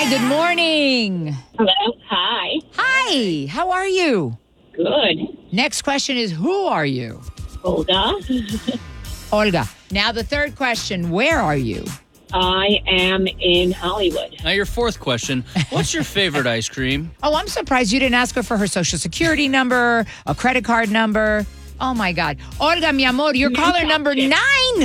Hi, good morning. Hello. Hi. Hi, how are you? Good. Next question is, who are you? Olga. Olga. Now the third question, where are you? I am in Hollywood. Now, your fourth question. What's your favorite ice cream? Oh, I'm surprised you didn't ask her for her social security number, a credit card number. Oh, my God. Olga, mi amor, you're caller number 9.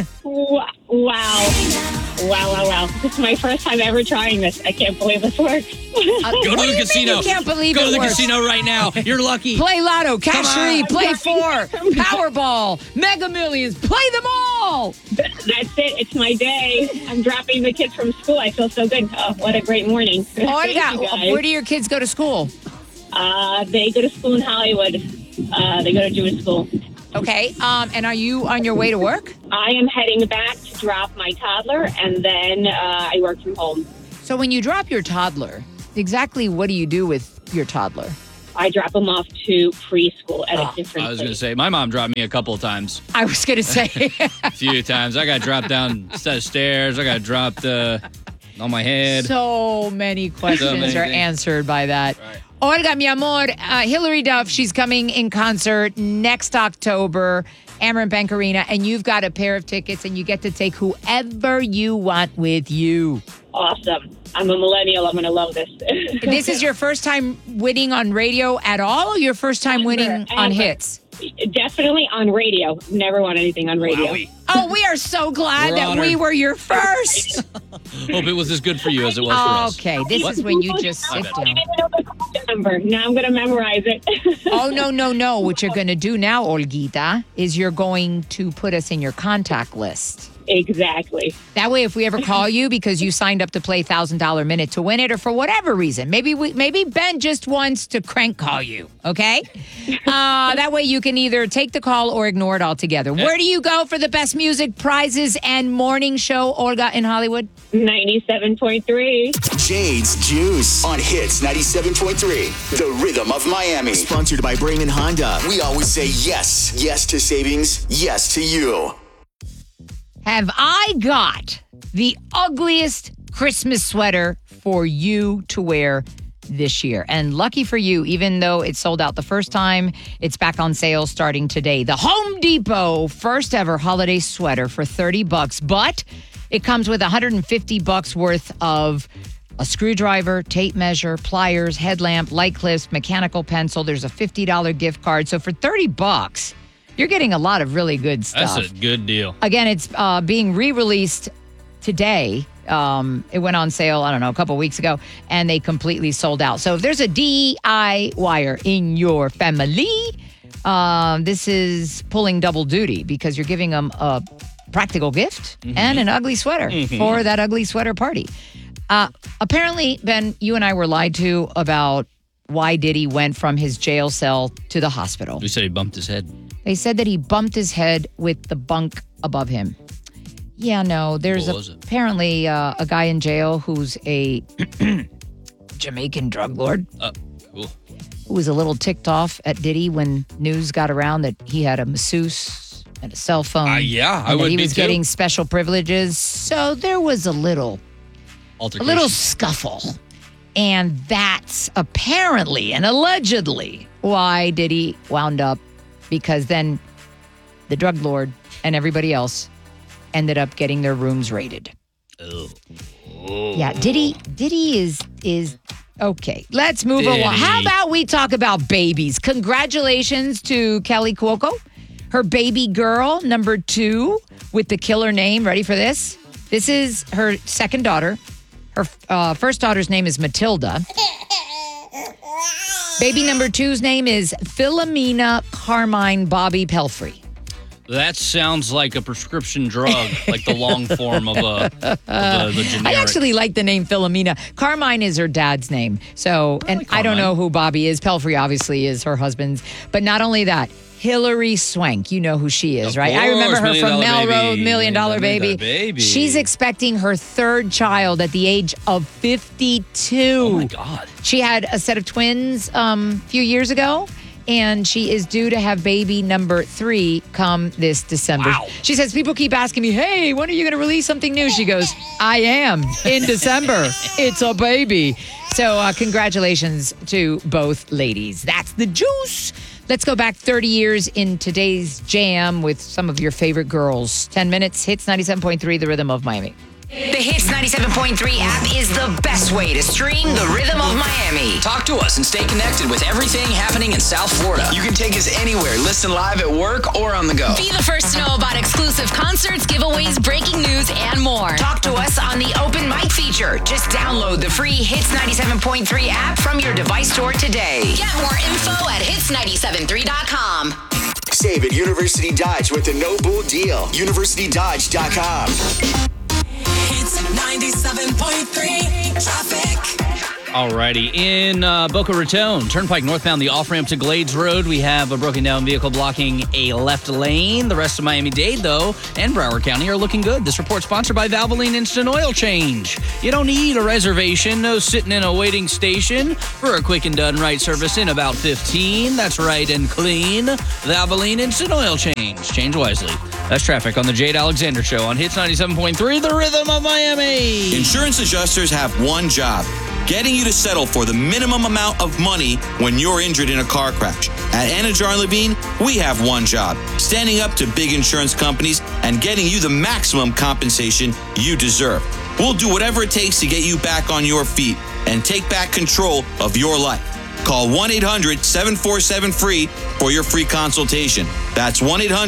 Wow. Wow. This is my first time ever trying this. I can't believe this works. Go to the casino. You can't believe Go it to the works? casino right now. You're lucky. Play Lotto, Cash Come on. 3, Play 4, Powerball, Mega Millions. Play them all. That's it. It's my day. I'm dropping the kids from school. I feel so good. Oh, what a great morning. Thank Olga, you guys. where do your kids go to school? They go to school in Hollywood. They go to Jewish school. Okay, and are you on your way to work? I am heading back to drop my toddler, and then I work from home. So when you drop your toddler, exactly what do you do with your toddler? I drop them off to preschool at a different I was going to place. say, my mom dropped me a couple of times. I was going to say. A few times. I got dropped down a set of stairs. I got dropped on my head. So many questions many are things. answered by that. Right. Olga, mi amor, Hillary Duff, she's coming in concert next October, Amarant Bank Arena, and you've got a pair of tickets, and you get to take whoever you want with you. Awesome. I'm a millennial. I'm going to love this. This is your first time winning on radio at all, or your first time winning on Ever. hits? Definitely on radio. Never won anything on radio. Wowie. Oh, we are so glad We're that we honored. were your first. Hope it was as good for you as it was for us. Okay, this What? is when you just I sit bet. I down. didn't even know the call number. Now I'm going to memorize it. Oh, no. What you're going to do now, Olguita, is you're going to put us in your contact list. Exactly. That way, if we ever call you because you signed up to play $1,000 minute to win it, or for whatever reason, maybe Ben just wants to crank call you. Okay, that way you can either take the call or ignore it altogether. Where do you go for the best music, prizes, and morning show, Olga, in Hollywood? 97.3. Jade's Juice on Hits 97.3, the rhythm of Miami. Sponsored by Brayman Honda. We always say yes. Yes to savings. Yes to you. Have I got the ugliest Christmas sweater for you to wear this year? And lucky for you, even though it sold out the first time, it's back on sale starting today. The Home Depot first ever holiday sweater for $30, but it comes with $150 worth of a screwdriver, tape measure, pliers, headlamp, light clips, mechanical pencil. There's a $50 gift card. So for $30, you're getting a lot of really good stuff. That's a good deal. Again, it's being re-released today. It went on sale, I don't know, a couple weeks ago, and they completely sold out. So if there's a DIYer in your family, this is pulling double duty because you're giving them a practical gift and an ugly sweater for that ugly sweater party. Apparently, Ben, you and I were lied to about why Diddy went from his jail cell to the hospital. You said he bumped his head. They said that he bumped his head with the bunk above him. Yeah, no, there's What was it? apparently a guy in jail who's a Jamaican drug lord Cool. who was a little ticked off at Diddy when news got around that he had a masseuse and a cell phone. Yeah, I and that would he be was too. getting special privileges. So there was a little Altercation. scuffle. And that's apparently and allegedly why Diddy wound up, because then the drug lord and everybody else ended up getting their rooms raided. Oh. Yeah, Diddy is okay. Let's move Diddy. along. How about we talk about babies? Congratulations to Kelly Cuoco. Her baby girl, number 2, with the killer name. Ready for this? This is her second daughter. Her first daughter's name is Matilda. Baby number 2's name is Philomena Carmine Bobby Pelfrey. That sounds like a prescription drug, like the long form of the generic. I actually like the name Philomena. Carmine is her dad's name. So, and I don't Carmine. know who Bobby is. Pelfrey obviously is her husband's. But not only that, Hilary Swank, you know who she is, Of right? I remember her course, from Million Dollar Melrose, Baby. Million Dollar Baby. Baby. She's expecting her third child at the age of 52. Oh my God. She had a set of twins a few years ago, and she is due to have baby number 3 come this December. Wow. She says, people keep asking me, hey, when are you going to release something new? She goes, I am in December. It's a baby. So congratulations to both ladies. That's the juice. Let's go back 30 years in today's jam with some of your favorite girls. 10 minutes, Hits 97.3, The Rhythm of Miami. The Hits 97.3 app is the best way to stream the Rhythm of Miami. Talk to us and stay connected with everything happening in South Florida. You can take us anywhere. Listen live at work or on the go. Be the first to know about exclusive concerts, giveaways, breaking news, and more. Talk to us on the open mic feature. Just download the free Hits 97.3 app from your device store today. Get more info at hits973.com. Save at University Dodge with the No Bull deal. UniversityDodge.com. Hits 97.3 traffic. Alrighty, in Boca Raton, Turnpike northbound, the off-ramp to Glades Road, we have a broken down vehicle blocking a left lane. The rest of Miami-Dade, though, and Broward County are looking good. This report sponsored by Valvoline Instant Oil Change. You don't need a reservation, no sitting in a waiting station for a quick and done right service in about 15. That's right and clean. Valvoline Instant Oil Change. Change wisely. That's traffic on the Jade Alexander Show on Hits 97.3, The Rhythm of Miami. Insurance adjusters have one job: getting you to settle for the minimum amount of money when you're injured in a car crash. At Anajar and Levine, we have one job: standing up to big insurance companies and getting you the maximum compensation you deserve. We'll do whatever it takes to get you back on your feet and take back control of your life. Call 1-800-747-FREE for your free consultation. That's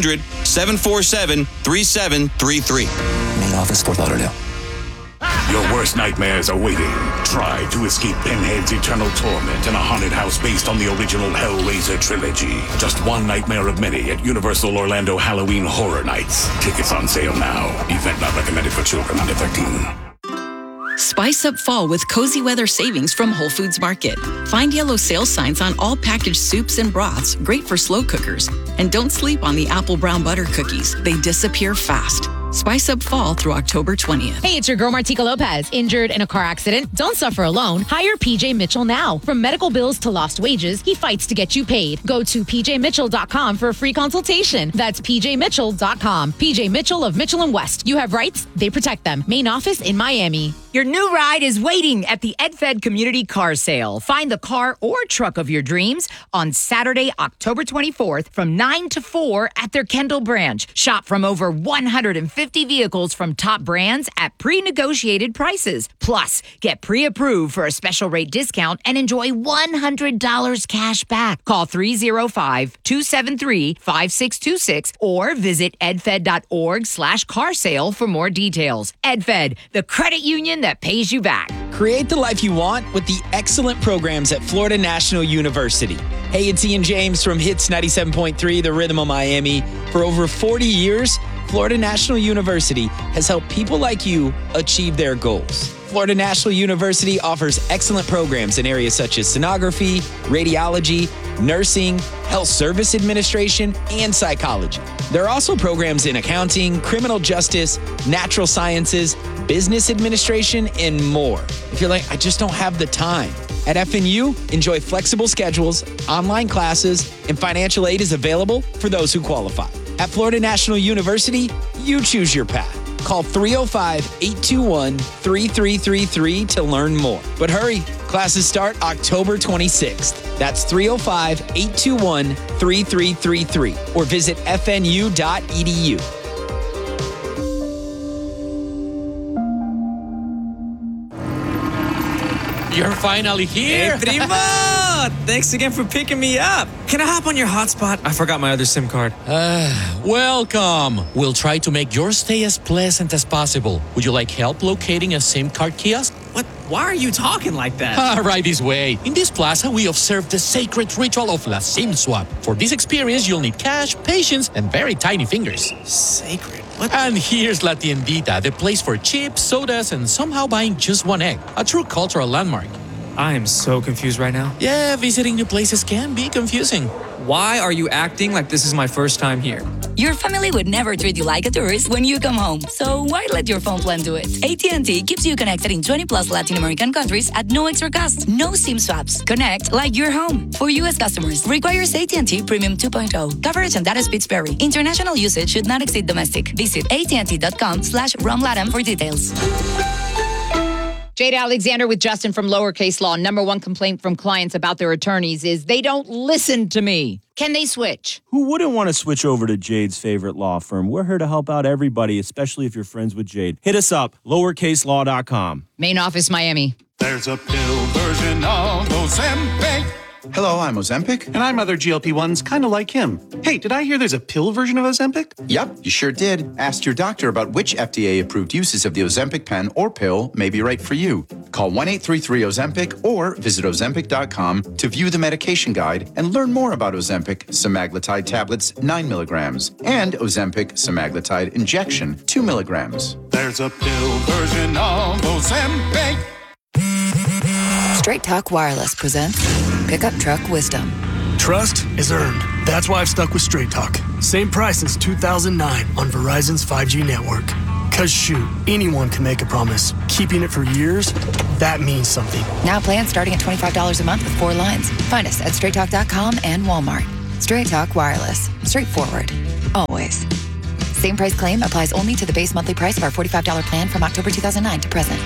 1-800-747-3733. Main office, Fort Lauderdale. Your worst nightmares are waiting. Try to escape Pinhead's eternal torment in a haunted house based on the original Hellraiser trilogy. Just one nightmare of many at Universal Orlando Halloween Horror Nights. Tickets on sale now. Event not recommended for children under 13. Spice up fall with cozy weather savings from Whole Foods Market. Find yellow sales signs on all packaged soups and broths, great for slow cookers. And don't sleep on the apple brown butter cookies. They disappear fast. Spice up fall through October 20th. Hey, it's your girl Martika Lopez. Injured in a car accident? Don't suffer alone. Hire PJ Mitchell now. From medical bills to lost wages, he fights to get you paid. Go to pjmitchell.com for a free consultation. That's pjmitchell.com. PJ Mitchell of Mitchell & West. You have rights, they protect them. Main office in Miami. Your new ride is waiting at the EdFed Community Car Sale. Find the car or truck of your dreams on Saturday, October 24th from 9 to 4 at their Kendall branch. Shop from over 150 vehicles from top brands at pre-negotiated prices. Plus, get pre-approved for a special rate discount and enjoy $100 cash back. Call 305-273-5626 or visit edfed.org/car sale for more details. EdFed, the credit union that pays you back. Create the life you want with the excellent programs at Florida National University. Hey, it's Ian James from Hits 97.3, The Rhythm of Miami. For over 40 years, Florida National University has helped people like you achieve their goals. Florida National University offers excellent programs in areas such as sonography, radiology, nursing, health service administration, and psychology. There are also programs in accounting, criminal justice, natural sciences, business administration, and more. If you're like, I just don't have the time. At FNU, enjoy flexible schedules, online classes, and financial aid is available for those who qualify. At Florida National University, you choose your path. Call 305-821-3333 to learn more. But hurry, classes start October 26th. That's 305-821-3333 or visit fnu.edu. You're finally here. Hey, primo! Thanks again for picking me up. Can I hop on your hotspot? I forgot my other SIM card. Welcome. We'll try to make your stay as pleasant as possible. Would you like help locating a SIM card kiosk? What? Why are you talking like that? Right this way. In this plaza, we observe the sacred ritual of La SIM Swap. For this experience, you'll need cash, patience, and very tiny fingers. Sacred? What? And here's La Tiendita, the place for chips, sodas, and somehow buying just one egg. A true cultural landmark. I am so confused right now. Yeah, visiting new places can be confusing. Why are you acting like this is my first time here? Your family would never treat you like a tourist when you come home. So why let your phone plan do it? AT&T keeps you connected in 20 plus Latin American countries at no extra cost. No SIM swaps. Connect like you're home. For U.S. customers, requires AT&T Premium 2.0. Coverage and data speeds vary. International usage should not exceed domestic. Visit AT&T.com/RomLatam for details. Jade Alexander with Justin from Lowercase Law. Number one complaint from clients about their attorneys is they don't listen to me. Can they switch? Who wouldn't want to switch over to Jade's favorite law firm? We're here to help out everybody, especially if you're friends with Jade. Hit us up, lowercaselaw.com. Main office, Miami. There's a pill version of Ozempic. Hello, I'm Ozempic. And I'm other GLP-1s kind of like him. Hey, did I hear there's a pill version of Ozempic? Yep, you sure did. Asked your doctor about which FDA-approved uses of the Ozempic pen or pill may be right for you. Call 1-833-OZEMPIC or visit Ozempic.com to view the medication guide and learn more about Ozempic semaglutide tablets 9 milligrams and Ozempic semaglutide injection 2 milligrams. There's a pill version of Ozempic. Straight Talk Wireless presents Pickup Truck Wisdom. Trust is earned. That's why I've stuck with Straight Talk. Same price since 2009 on Verizon's 5G network. Cause shoot, anyone can make a promise. Keeping it for years, that means something. Now plans starting at $25 a month with 4 lines. Find us at StraightTalk.com and Walmart. Straight Talk Wireless. Straightforward. Always. Same price claim applies only to the base monthly price of our $45 plan from October 2009 to present.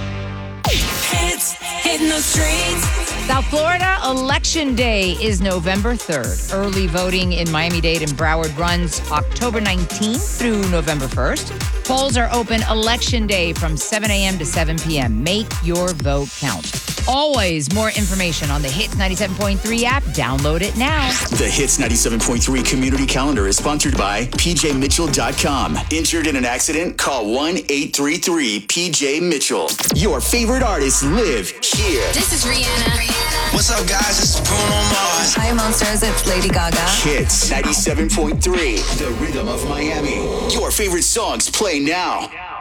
Hits hitting the streets. South Florida Election Day is November 3rd. Early voting in Miami-Dade and Broward runs October 19th through November 1st. Polls are open Election Day from 7 a.m. to 7 p.m. Make your vote count. Always more information on the Hits 97.3 app. Download it now. The Hits 97.3 community calendar is sponsored by PJMitchell.com. Injured in an accident? Call 1-833-PJ-MITCHELL. Your favorite artists live here. This is Rihanna. What's up, guys? This is Bruno Mars. Hi, Monsters. It's Lady Gaga. Hits 97.3, the rhythm of Miami. Your favorite songs play now.